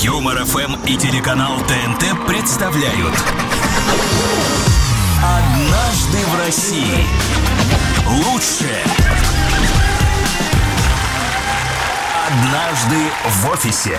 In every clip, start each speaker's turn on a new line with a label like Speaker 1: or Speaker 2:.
Speaker 1: Юмор ФМ и телеканал ТНТ представляют «Однажды в России». Лучшее. «Однажды в офисе».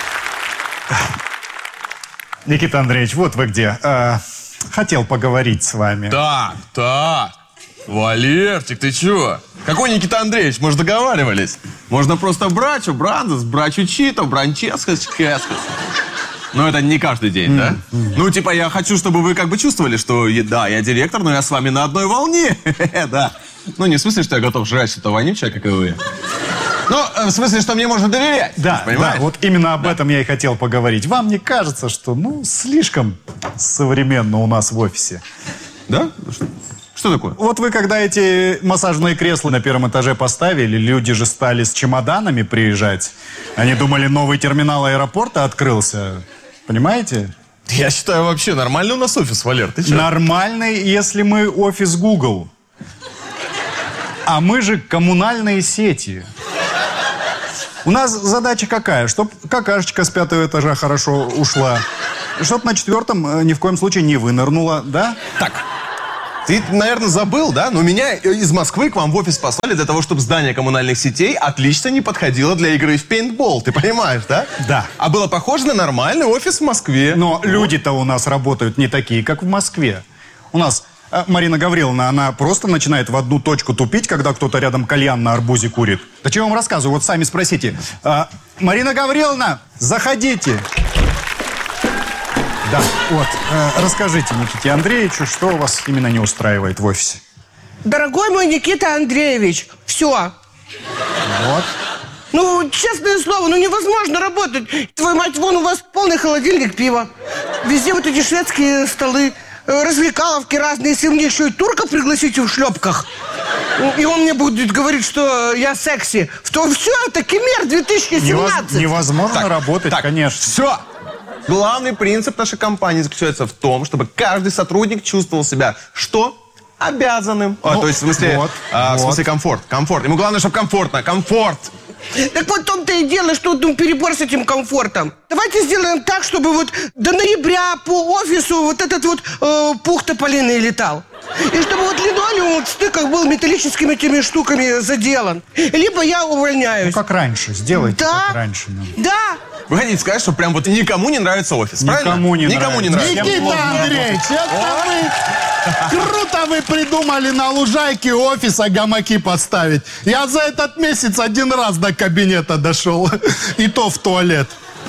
Speaker 2: Никита Андреевич, вот вы где. Хотел поговорить с вами.
Speaker 3: Так. Валерчик, ты чего? Какой Никита Андреевич? Мы же договаривались. Можно просто брачу, брандес, брачу чито, бранческас, кескас. Но это не каждый день, да? Ну, типа, я хочу, чтобы вы как бы чувствовали, что, да, я директор, но я с вами на одной волне. Да. Ну, не в смысле, что я готов жрать что-то вонючее, как и вы. Ну, в смысле, что мне можно доверять.
Speaker 2: Да, вот именно об этом я и хотел поговорить. Вам не кажется, что, слишком современно у нас в офисе?
Speaker 3: Да? Что такое?
Speaker 2: Вот вы, когда эти массажные кресла на первом этаже поставили, люди же стали с чемоданами приезжать. Они думали, новый терминал аэропорта открылся. Понимаете?
Speaker 3: Я считаю, вообще нормальный у нас офис, Валер. Ты что?
Speaker 2: Нормальный, если мы офис Google. А мы же коммунальные сети. У нас задача какая? Чтоб какашечка с 5-го этажа хорошо ушла. Чтоб на 4-м ни в коем случае не вынырнула, да?
Speaker 3: Так, ты, наверное, забыл, да? Но меня из Москвы к вам в офис послали для того, чтобы здание коммунальных сетей отлично не подходило для игры в пейнтбол. Ты понимаешь, да?
Speaker 2: Да.
Speaker 3: А было похоже на нормальный офис в Москве.
Speaker 2: Но люди-то у нас работают не такие, как в Москве. У нас Марина Гавриловна, она просто начинает в одну точку тупить, когда кто-то рядом кальян на арбузе курит. Да чего я вам рассказываю? Вот сами спросите. Марина Гавриловна, заходите. Да, вот. Расскажите Никите Андреевичу, что вас именно не устраивает в офисе.
Speaker 4: Дорогой мой Никита Андреевич, все.
Speaker 2: Вот.
Speaker 4: Ну, честное слово, невозможно работать. Твою мать, вон у вас полный холодильник пива. Везде вот эти шведские столы, развлекаловки разные. Если мне еще и турка пригласите в шлепках, и он мне будет говорить, что я секси, то все, это Кемер 2017.
Speaker 2: Невозможно работать, конечно.
Speaker 3: Все. Главный принцип нашей компании заключается в том, чтобы каждый сотрудник чувствовал себя что? Обязанным. То есть, в смысле, в смысле комфорт. Ему главное, чтобы комфортно. Комфорт.
Speaker 4: Так вот в том-то и дело, что перебор с этим комфортом. Давайте сделаем так, чтобы вот до ноября по офису вот этот вот пух тополиный летал. И чтобы вот линолеум в стыках был металлическими этими штуками заделан. Либо я увольняюсь.
Speaker 2: Как раньше, сделайте как раньше.
Speaker 4: Да.
Speaker 3: Вы хотите сказать, что прям вот никому не нравится офис, правильно?
Speaker 2: Никому не нравится.
Speaker 5: Никита Андреевич, круто вы придумали на лужайке офиса гамаки поставить. Я за этот месяц 1 раз до кабинета дошел. И то в туалет.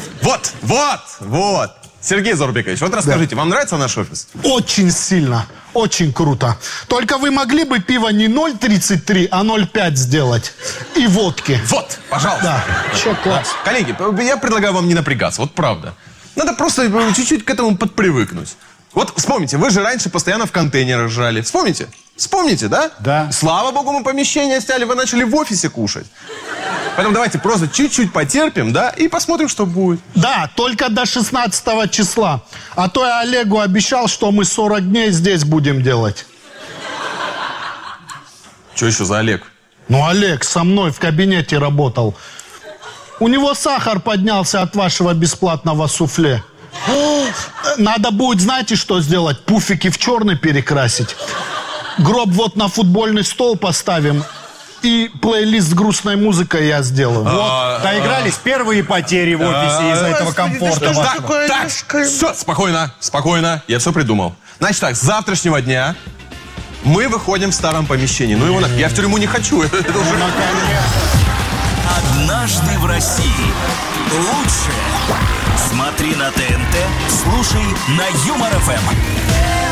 Speaker 3: Вот. Сергей Зорбекович, вот расскажите, вам нравится наш офис?
Speaker 5: Очень сильно. Очень круто. Только вы могли бы пиво не 0,33, а 0,5 сделать. И водки.
Speaker 3: Вот, пожалуйста.
Speaker 5: Да. Че, класс.
Speaker 3: Коллеги, я предлагаю вам не напрягаться, вот правда. Надо просто чуть-чуть к этому подпривыкнуть. Вот вспомните, вы же раньше постоянно в контейнерах жрали. Вспомните, да?
Speaker 2: Да.
Speaker 3: Слава богу, мы помещение сняли, вы начали в офисе кушать. Поэтому давайте просто чуть-чуть потерпим, да, и посмотрим, что будет.
Speaker 5: Да, только до 16 числа. А то я Олегу обещал, что мы 40 дней здесь будем делать.
Speaker 3: Что еще за Олег?
Speaker 5: Олег со мной в кабинете работал. У него сахар поднялся от вашего бесплатного суфле. Надо будет, знаете, что сделать? Пуфики в черный перекрасить. Гроб вот на футбольный стол поставим. И плейлист с грустной музыкой я сделаю.
Speaker 2: Вот, доигрались первые потери в офисе из-за этого комфорта.
Speaker 3: Так, все, спокойно, я все придумал. Значит так, с завтрашнего дня мы выходим в старом помещении. Я в тюрьму не хочу. Это уже...
Speaker 1: «Однажды в России». Лучшее. Смотри на ТНТ, слушай на Юмор ФМ.